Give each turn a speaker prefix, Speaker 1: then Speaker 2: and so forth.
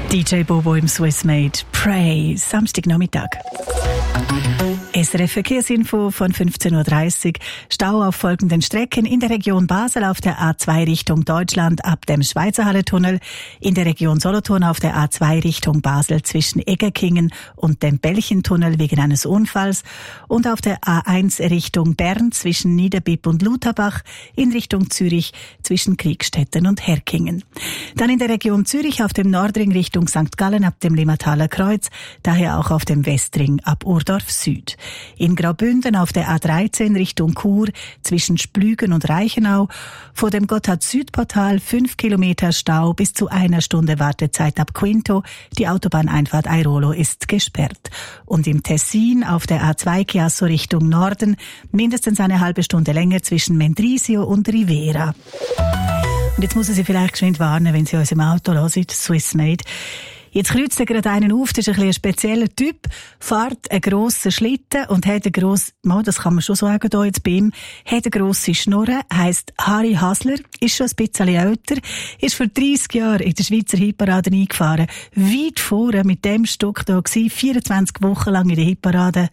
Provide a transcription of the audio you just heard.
Speaker 1: DJ Bobo im Swiss Made Pray, Samstagnachmittag. SRF Verkehrsinfo von 15.30 Uhr. Stau auf folgenden Strecken: in der Region Basel auf der A2 Richtung Deutschland ab dem Schweizerhalle-Tunnel, in der Region Solothurn auf der A2 Richtung Basel zwischen Egerkingen und dem Belchentunnel wegen eines Unfalls und auf der A1 Richtung Bern zwischen Niederbipp und Lutherbach in Richtung Zürich zwischen Kriegstetten und Herkingen. Dann in der Region Zürich auf dem Nordring Richtung St. Gallen ab dem Limmataler Kreuz, daher auch auf dem Westring ab Urdorf Süd. In Graubünden auf der A13 Richtung Chur zwischen Splügen und Reichenau, vor dem Gotthard-Süd-Portal 5 Kilometer Stau bis zu 1 Stunde Wartezeit ab Quinto. Die Autobahneinfahrt Airolo ist gesperrt. Und im Tessin auf der A2 Chiasso Richtung Norden mindestens eine halbe Stunde länger zwischen Mendrisio und Rivera. Und jetzt muss ich Sie vielleicht geschwind warnen, wenn Sie uns im Auto hören, Swiss Made. Jetzt kreuzt er gerade einen auf, das ist ein bisschen ein spezieller Typ, fährt einen grossen Schlitten und hat eine grosse, das kann man schon sagen hier jetzt bei ihm, hat eine grosse Schnurre, heisst Harry Hasler, ist schon ein bisschen älter, ist vor 30 Jahren in der Schweizer Hitparade eingefahren, weit vorne mit dem Stück da gewesen, 24 Wochen lang in der Hitparade.